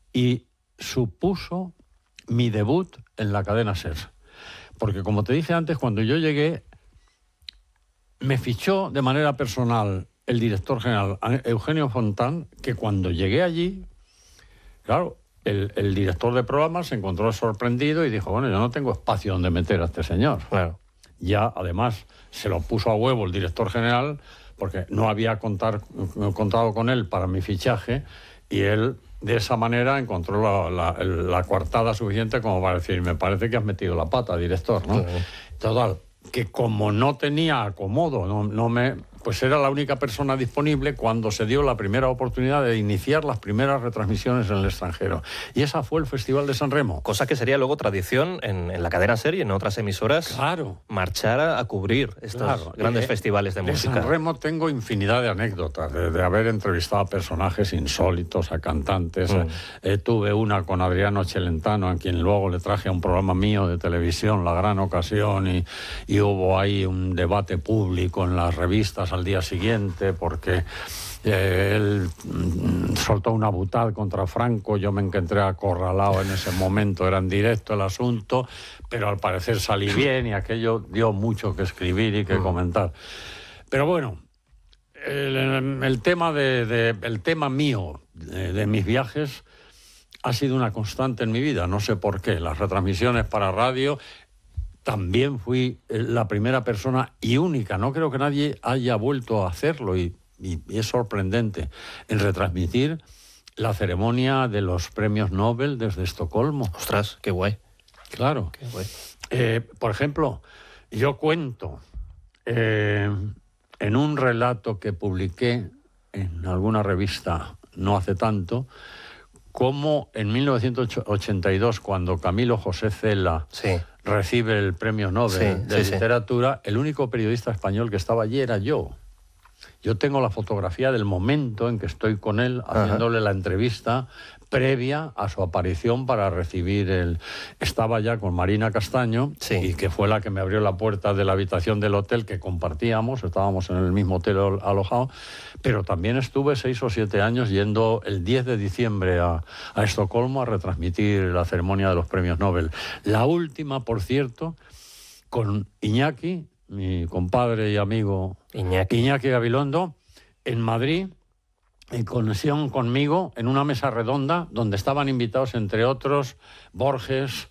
y supuso mi debut en la cadena SER. Porque, como te dije antes, cuando yo llegué, me fichó de manera personal el director general Eugenio Fontán, que cuando llegué allí, claro, el director de programas se encontró sorprendido y dijo, bueno, yo no tengo espacio donde meter a este señor. Claro. Ya, además, se lo puso a huevo el director general, porque no había contado con él para mi fichaje, y él, de esa manera, encontró la coartada suficiente como para decir, me parece que has metido la pata, director, ¿no? Total, que como no tenía acomodo, pues era la única persona disponible cuando se dio la primera oportunidad de iniciar las primeras retransmisiones en el extranjero. Y esa fue el Festival de San Remo. Cosa que sería luego tradición en la cadena SER y en otras emisoras. Claro. Marchar a cubrir estos grandes festivales de música. En San Remo tengo infinidad de anécdotas, de haber entrevistado a personajes insólitos, a cantantes. Tuve una con Adriano Celentano, a quien luego le traje a un programa mío de televisión, La Gran Ocasión, y hubo ahí un debate público en las revistas al día siguiente, porque él soltó una butad contra Franco, yo me encontré acorralado en ese momento, era en directo el asunto, pero al parecer salí bien y aquello dio mucho que escribir y que comentar. Pero bueno, el tema mío de mis viajes ha sido una constante en mi vida, no sé por qué. Las retransmisiones para radio, también fui la primera persona y única, no creo que nadie haya vuelto a hacerlo, y es sorprendente, en retransmitir la ceremonia de los premios Nobel desde Estocolmo. Ostras, qué guay. Claro. Qué guay. Por ejemplo, yo cuento en un relato que publiqué en alguna revista no hace tanto, cómo en 1982, cuando Camilo José Cela recibe el premio Nobel de literatura, el único periodista español que estaba allí era yo. Yo tengo la fotografía del momento en que estoy con él haciéndole la entrevista previa a su aparición para recibir el... Estaba ya con Marina Castaño, y que fue la que me abrió la puerta de la habitación del hotel que compartíamos, estábamos en el mismo hotel alojado, pero también estuve 6 o 7 años yendo el 10 de diciembre a Estocolmo a retransmitir la ceremonia de los premios Nobel. La última, por cierto, con Iñaki, mi compadre y amigo Iñaki Gabilondo, en Madrid, en conexión conmigo, en una mesa redonda donde estaban invitados, entre otros, Borges,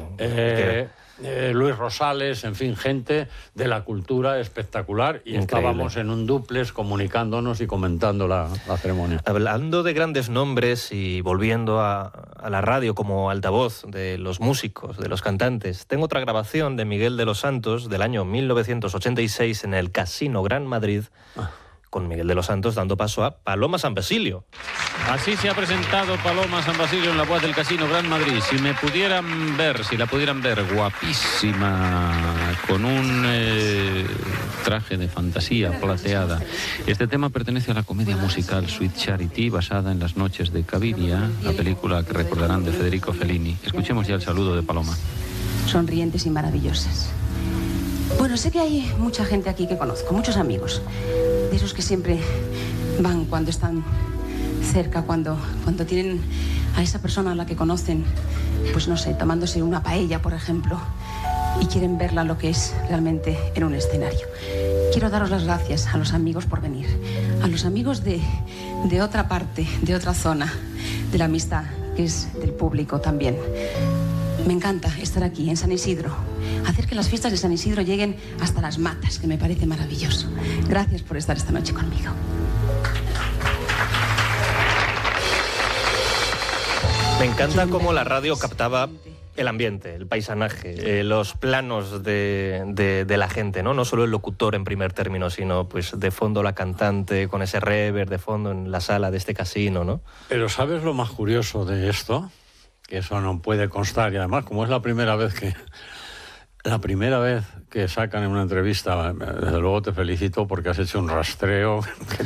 Luis Rosales, en fin, gente de la cultura espectacular, y estábamos en un dúplex comunicándonos y comentando la ceremonia. Hablando de grandes nombres y volviendo a la radio como altavoz de los músicos, de los cantantes, tengo otra grabación de Miguel de los Santos del año 1986 en el Casino Gran Madrid, con Miguel de los Santos dando paso a Paloma San Basilio. Así se ha presentado Paloma San Basilio en la voz del Casino Gran Madrid. Si la pudieran ver, guapísima, con un traje de fantasía plateada. Este tema pertenece a la comedia musical Sweet Charity, basada en Las noches de Caviria, la película que recordarán de Federico Fellini. Escuchemos ya el saludo de Paloma. Sonrientes y maravillosas. Bueno, sé que hay mucha gente aquí que conozco, muchos amigos, de esos que siempre van cuando están cerca, cuando tienen a esa persona a la que conocen, pues no sé, tomándose una paella, por ejemplo, y quieren verla lo que es realmente en un escenario. Quiero daros las gracias a los amigos por venir, a los amigos de otra parte, de otra zona, de la amistad, que es del público también. Me encanta estar aquí, en San Isidro, hacer que las fiestas de San Isidro lleguen hasta Las Matas, que me parece maravilloso. Gracias por estar esta noche conmigo. Me encanta cómo la radio captaba el ambiente, el paisanaje, los planos de la gente, ¿no? No solo el locutor en primer término, sino pues de fondo la cantante con ese reverb de fondo en la sala de este casino, ¿no? Pero ¿sabes lo más curioso de esto? Que eso no puede constar, y además, como es la primera vez que sacan en una entrevista, desde luego te felicito porque has hecho un rastreo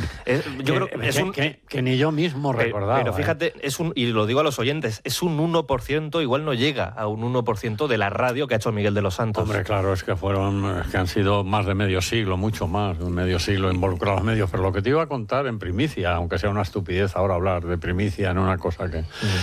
que ni yo mismo recordaba. Pero fíjate, y lo digo a los oyentes, es un 1%, igual no llega a un 1% de la radio que ha hecho Miguel de los Santos. Hombre, claro, es que han sido más de medio siglo, mucho más de medio siglo involucrados los medios. Pero lo que te iba a contar en primicia, aunque sea una estupidez ahora hablar de primicia en una cosa que...